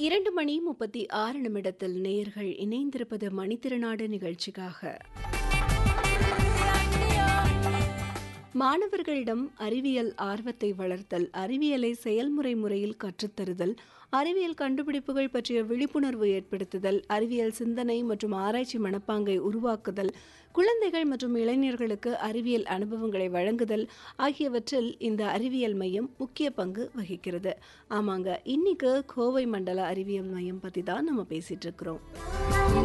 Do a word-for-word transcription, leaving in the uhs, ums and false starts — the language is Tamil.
இரண்டு மணி முப்பத்தி ஆறு நிமிடத்தில் நேயர்கள் இணைந்திருப்பது மணித்திருநாடு நிகழ்ச்சிக்காக. மாணவர்களிடம் அறிவியல் ஆர்வத்தை வளர்த்தல், அறிவியலை செயல்முறை முறையில் கற்றுத்தருதல், அறிவியல் கண்டுபிடிப்புகள் பற்றிய விழிப்புணர்வு ஏற்படுத்துதல், அறிவியல் சிந்தனை மற்றும் ஆராய்ச்சி மனப்பாங்கை உருவாக்குதல், குழந்தைகள் மற்றும் இளைஞர்களுக்கு அறிவியல் அனுபவங்களை வழங்குதல் ஆகியவற்றில் இந்த அறிவியல் மையம் முக்கிய பங்கு வகிக்கிறது. ஆமாங்க, இன்னைக்கு கோவை மண்டல அறிவியல் மையம் பற்றி தான் நம்ம பேசிட்டு இருக்கிறோம்.